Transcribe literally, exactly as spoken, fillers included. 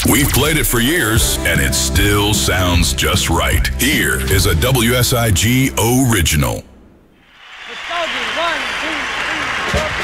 We've played it for years, and it still sounds just right. Here is a W S I G original.